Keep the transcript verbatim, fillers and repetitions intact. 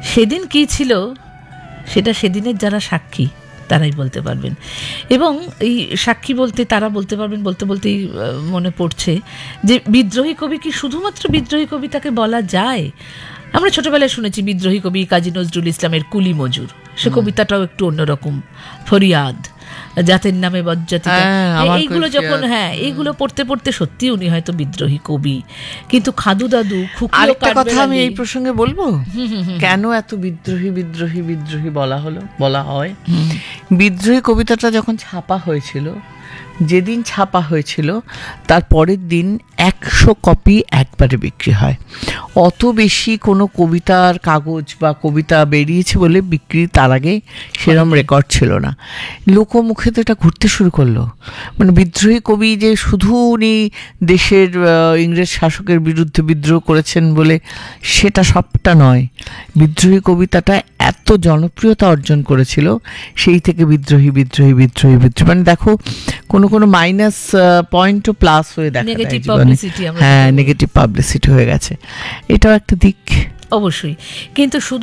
সেদিন কি ছিল সেটা সেদিনের যারা সাক্ষী তারাই বলতে পারবেন। এবং এই সাক্ষী বলতে তারা বলতে পারবেন বলতে বলতেই মনে পড়ছে যে বিদ্রোহী কবি কি শুধুমাত্র বিদ্রোহী কবি তাকে বলা যায়? আমরা ছোটবেলায় শুনেছি বিদ্রোহী কবি কাজী নজরুল ইসলামের কুলি মজুর, সে কবিতাটাও একটু অন্যরকম, ফরিয়াদ, জাতের নামে বজ্জাতিকা, এইগুলো যখন হ্যাঁ এইগুলো পড়তে পড়তে সত্যি উনি হয়তো বিদ্রোহী কবি। কিন্তু খাদু দাদু, আরেকটা কথা আমি এই প্রসঙ্গে বলবো, কেন এত বিদ্রোহী বিদ্রোহী বিদ্রোহী বলা হলো বলা হয়। বিদ্রোহী কবিতাটা যখন ছাপা হয়েছিল, যেদিন ছাপা হয়েছিল তার পরের দিন একশো কপি একবারে বিক্রি হয়। অত বেশি কোনো কবিতার কাগজ বা কবিতা বেরিয়েছে বলে বিক্রি তার আগে সেরকম রেকর্ড ছিল না। লোকমুখে তো এটা ঘুরতে শুরু করলো, মানে বিদ্রোহী কবি যে শুধু উনি দেশের ইংরেজ শাসকের বিরুদ্ধে বিদ্রোহ করেছেন বলে সেটা সবটা নয়। বিদ্রোহী কবিতাটা এত জনপ্রিয়তা অর্জন করেছিল, সেই থেকে বিদ্রোহী বিদ্রোহী বিদ্রোহী বিদ্রোহী মানে দেখো কোনো কোনো মাইনাস পয়েন্টও প্লাস হয়ে দেখা যায়। হ্যাঁ, নেগেটিভ পাবলিসিটি হয়ে গেছে, এটাও একটা দিক অবশ্যই। কিন্তু শুধু